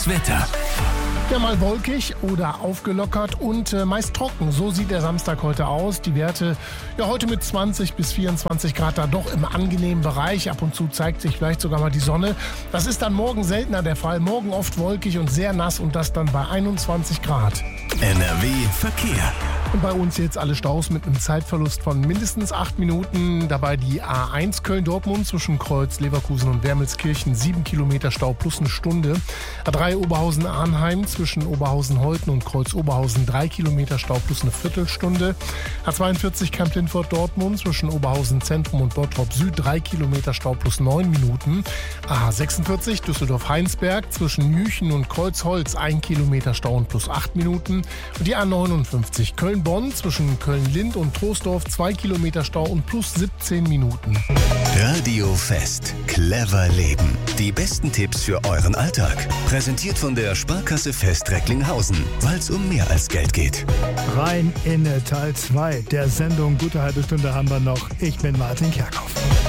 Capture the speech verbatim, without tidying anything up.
Das Wetter. Ja, mal wolkig oder aufgelockert und äh, meist trocken. So sieht der Samstag heute aus. Die Werte ja heute mit zwanzig bis vierundzwanzig Grad da doch im angenehmen Bereich. Ab und zu zeigt sich vielleicht sogar mal die Sonne. Das ist dann morgen seltener der Fall. Morgen oft wolkig und sehr nass und das dann bei einundzwanzig Grad. N R W Verkehr. Und bei uns jetzt alle Staus mit einem Zeitverlust von mindestens acht Minuten. Dabei die A eins Köln-Dortmund zwischen Kreuz, Leverkusen und Wermelskirchen. sieben Kilometer Stau plus eine Stunde. A drei Oberhausen-Arnheim zwischen Oberhausen-Holten und Kreuz-Oberhausen. drei Kilometer Stau plus eine Viertelstunde. A zweiundvierzig Kamp-Lindfort-Dortmund zwischen Oberhausen-Zentrum und Bottrop-Süd. drei Kilometer Stau plus neun Minuten. A sechsundvierzig Düsseldorf-Heinsberg zwischen Jüchen und Kreuzholz. ein Kilometer Stau und plus acht Minuten. Und die A neunundfünfzig Köln Bonn zwischen Köln-Lind und Troisdorf, zwei Kilometer Stau und plus siebzehn Minuten. Radio Fest. Clever leben. Die besten Tipps für euren Alltag. Präsentiert von der Sparkasse Fest Recklinghausen, weil es um mehr als Geld geht. Rein in Teil zwei der Sendung. Gute halbe Stunde haben wir noch. Ich bin Martin Kerkhoff.